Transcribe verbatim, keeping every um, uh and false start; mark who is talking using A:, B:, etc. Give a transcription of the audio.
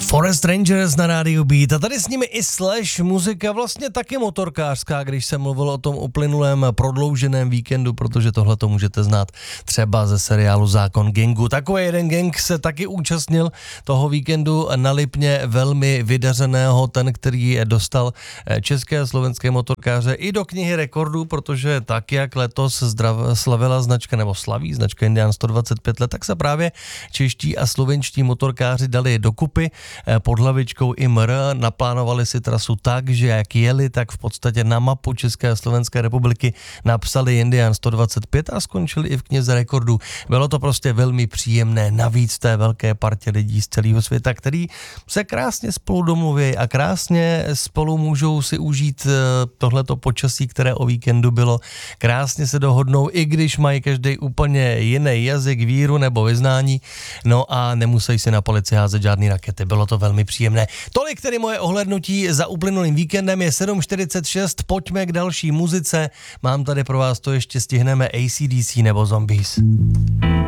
A: Forest Rangers na rádiu Beat a tady s nimi i Slash, muzika vlastně taky motorkářská, když jsem mluvil o tom uplynulém prodlouženém víkendu, protože tohle to můžete znát třeba ze seriálu Zákon gangu. Takový jeden gang se taky účastnil toho víkendu na Lipně, velmi vydařeného, ten, který dostal české a slovenské motorkáře i do knihy rekordů, protože tak, jak letos zdrav, slavila značka, nebo slaví značka Indian sto dvacet pět let, tak se právě čeští a slovenští motorkáři dali dokupy pod hlavičkou I M R, naplánovali si trasu tak, že jak jeli, tak v podstatě na mapu České a Slovenské republiky napsali Indian sto dvacet pět a skončili i v knize rekordů. Bylo to prostě velmi příjemné, navíc té velké partě lidí z celého světa, který se krásně spolu domluví a krásně spolu můžou si užít tohleto počasí, které o víkendu bylo. Krásně se dohodnou, i když mají každý úplně jiný jazyk, víru nebo vyznání, no a nemusí si na polici házet žádný rakety. Bylo to velmi příjemné. Tolik tedy moje ohlédnutí za uplynulým víkendem, je sedm čtyřicet šest, pojďme k další muzice. Mám tady pro vás, to ještě stihneme A C D C nebo Zombies.